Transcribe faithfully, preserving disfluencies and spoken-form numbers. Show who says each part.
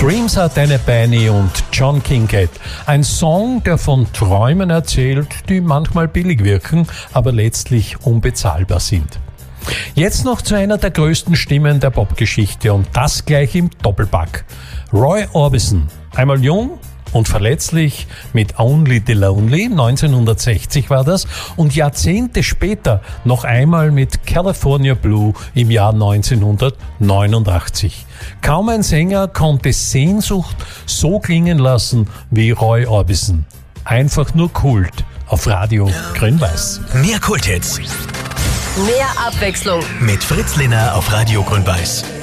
Speaker 1: Dreams Are Danny Benny und John Kincaid. Ein Song, der von Träumen erzählt, die manchmal billig wirken, aber letztlich unbezahlbar sind. Jetzt noch zu einer der größten Stimmen der Popgeschichte und das gleich im Doppelpack. Roy Orbison, einmal jung und verletzlich mit Only the Lonely, neunzehnhundertsechzig war das, und Jahrzehnte später noch einmal mit California Blue im Jahr neunzehnhundertneunundachtzig. Kaum ein Sänger konnte Sehnsucht so klingen lassen wie Roy Orbison. Einfach nur Kult auf Radio Grün-Weiß.
Speaker 2: Mehr Kulthits.
Speaker 3: Mehr Abwechslung.
Speaker 2: Mit Fritz Linner auf Radio Grün-Weiß.